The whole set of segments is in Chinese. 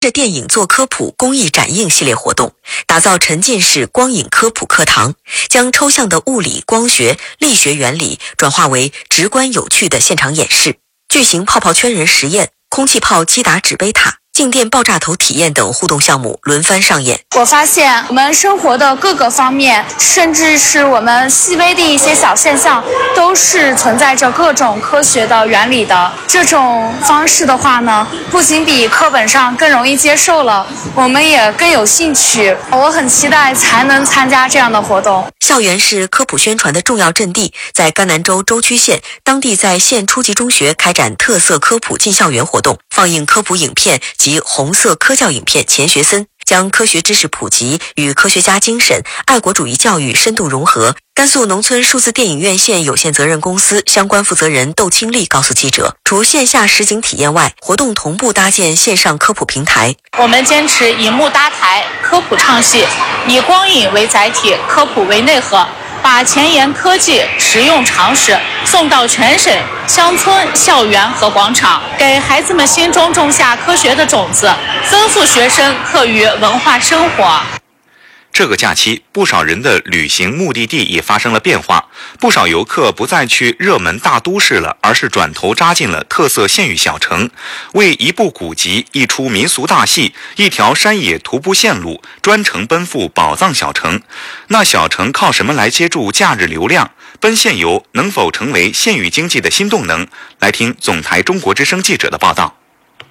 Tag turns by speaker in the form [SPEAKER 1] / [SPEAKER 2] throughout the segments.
[SPEAKER 1] 着电影做科普公益展映系列活动，打造沉浸式光影科普课堂，将抽象的物理、光学、力学原理转化为直观有趣的现场演示。巨型泡泡圈人实验、空气炮击打纸杯塔、静电爆炸头体验等互动项目轮番上演。
[SPEAKER 2] 我发现我们生活的各个方面，甚至是我们细微的一些小现象，都是存在着各种科学的原理的。这种方式的话呢，不仅比课本上更容易接受了，我们也更有兴趣。我很期待才能参加这样的活动。
[SPEAKER 1] 校园是科普宣传的重要阵地，在甘南州舟曲县，当地在县初级中学开展特色科普进校园活动，放映科普影片及红色科教影片钱学森，将科学知识普及与科学家精神、爱国主义教育深度融合。甘肃农村数字电影院线有限责任公司相关负责人窦清丽告诉记者，除线下实景体验外，活动同步搭建线上科普平台。
[SPEAKER 3] 我们坚持以幕搭台，科普唱戏，以光影为载体，科普为内核，把前沿科技、实用常识送到全省乡村、校园和广场，给孩子们心中种下科学的种子，丰富学生课余文化生活。
[SPEAKER 4] 这个假期，不少人的旅行目的地也发生了变化，不少游客不再去热门大都市了，而是转头扎进了特色县域小城，为一部古籍、一出民俗大戏、一条山野徒步线路专程奔赴宝藏小城。那小城靠什么来接住假日流量？奔县游能否成为县域经济的新动能？来听总台中国之声记者的报道。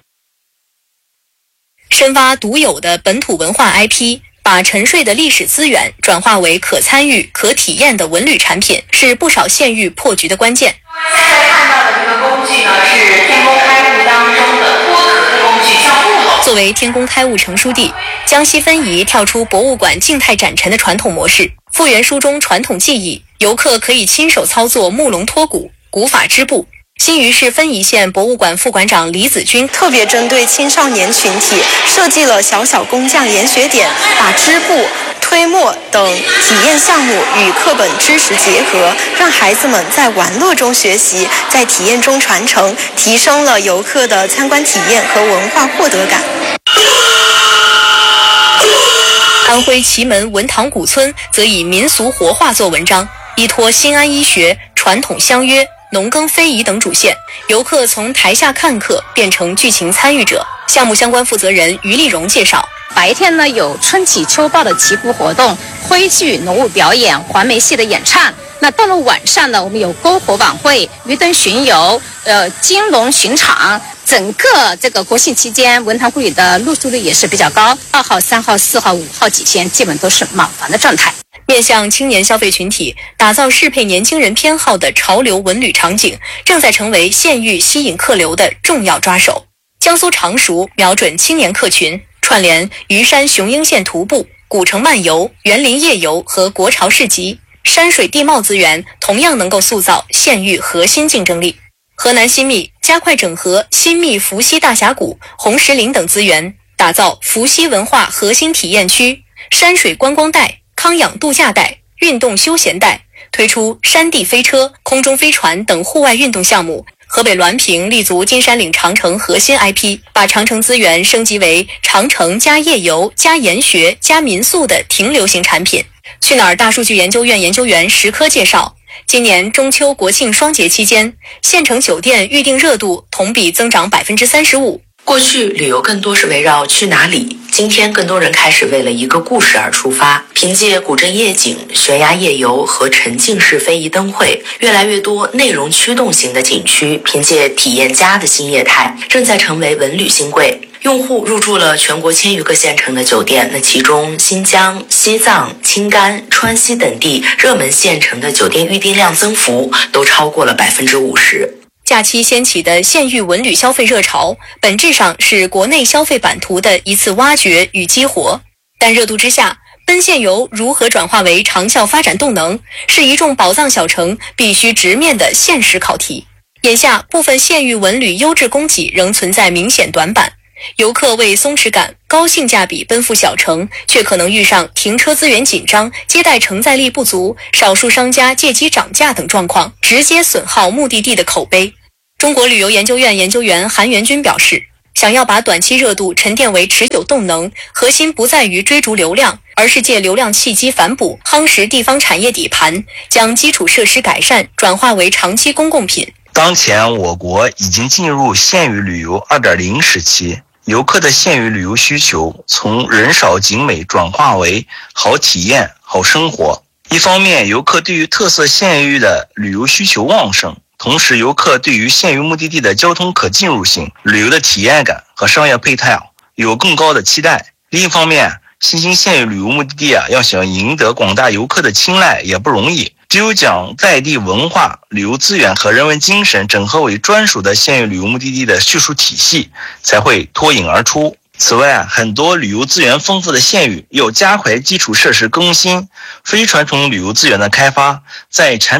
[SPEAKER 5] 深挖独有的本土文化 IP，把沉睡的历史资源转化为可参与、可体验的文旅产品，是不少县域破局的关键。
[SPEAKER 6] 现在看到的这个工具呢，是天工开物当中的脱壳的工具，叫木头。
[SPEAKER 5] 作为天工开物成书地，江西分宜跳出博物馆静态展陈的传统模式，复原书中传统技艺，游客可以亲手操作木龙脱骨、古法织布。新余市分宜县博物馆副馆长李子君
[SPEAKER 7] 特别针对青少年群体设计了小小工匠研学点，把织布、推磨等体验项目与课本知识结合，让孩子们在玩乐中学习，在体验中传承，提升了游客的参观体验和文化获得感。
[SPEAKER 5] 安徽祁门文塘古村则以民俗活化做文章，依托新安医学、传统相约、农耕非遗等主线，游客从台下看客变成剧情参与者。项目相关负责人于丽荣介绍，
[SPEAKER 8] 白天呢有春祈秋报的祈福活动、徽剧、农务表演、环梅戏的演唱。那到了晚上呢，我们有篝火晚会、鱼灯巡游、金龙巡场。整个这个国庆期间，文塘故里的入住率也是比较高，2号、3号、4号、5号几天基本都是满房的状态。
[SPEAKER 5] 面向青年消费群体，打造适配年轻人偏好的潮流文旅场景，正在成为县域吸引客流的重要抓手。江苏常熟瞄准青年客群，串联虞山雄鹰线徒步、古城漫游、园林夜游和国潮市集，山水地貌资源同样能够塑造县域核心竞争力。河南新密加快整合新密伏羲大峡谷、红石林等资源，打造伏羲文化核心体验区、山水观光带、康养度假带、运动休闲带，推出山地飞车、空中飞船等户外运动项目。河北滦平立足金山岭长城核心 IP， 把长城资源升级为长城加夜游加研学加民宿的停留型产品。去哪儿大数据研究院研究员石科介绍，今年中秋国庆双节期间，县城酒店预订热度同比增长 35%。
[SPEAKER 1] 过去旅游更多是围绕去哪里，今天更多人开始为了一个故事而出发。凭借古镇夜景、悬崖夜游和沉浸式非遗灯会，越来越多内容驱动型的景区凭借体验家的新业态，正在成为文旅新贵。用户入住了全国1000余个县城的酒店，那其中新疆、西藏、青甘、川西等地热门县城的酒店预订量增幅都超过了50%。
[SPEAKER 5] 假期掀起的县域文旅消费热潮，本质上是国内消费版图的一次挖掘与激活。但热度之下，奔县游如何转化为长效发展动能，是一众宝藏小城必须直面的现实考题。眼下，部分县域文旅优质供给仍存在明显短板，游客为松弛感、高性价比奔赴小城，却可能遇上停车资源紧张、接待承载力不足、少数商家借机涨价等状况，直接损耗目的地的口碑。中国旅游研究院研究员韩元军表示， 想要把短期热度沉淀为持久动能，核心不在于追逐流量，而是借流量契机反哺，夯实地方产业底盘，将基础设施改善转化为长期公共品。
[SPEAKER 9] 当前我国已经进入县域旅游 2.0 时期，游客的县域旅游需求从人少景美转化为好体验、好生活。一方面，游客对于特色县域的旅游需求旺盛，同时游客对于县域目的地的交通可进入性、旅游的体验感和商业配套有更高的期待。另一方面，新兴县域旅游目的地要想赢得广大游客的青睐也不容易，只有将在地文化、旅游资源和人文精神整合为专属的县域旅游目的地的叙述体系，才会脱颖而出。此外，很多旅游资源丰富的县域要加快基础设施更新、非传统旅游资源的开发，在产